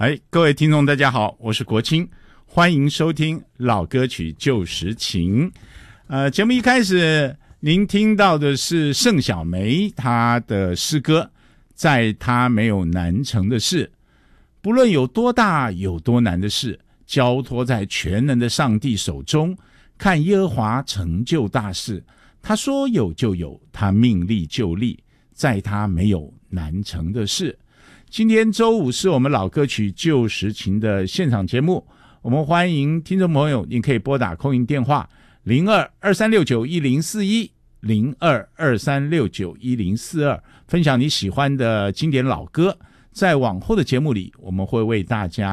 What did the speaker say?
各位听众大家好，我是国清，欢迎收听老歌曲旧时情。节目一开始您听到的是盛小梅她的诗歌，在她没有难成的事。不论有多大有多难的事，交托在全能的上帝手中，看耶和华成就大事。他说有就有，他命立就立，在他没有难成的事。今天周五是我们老歌曲旧时情的现场节目，我们欢迎听众朋友，您可以拨打空音电话02-2369-1041 02-2369-1042，分享你喜欢的经典老歌。在往后的节目里，我们会为大家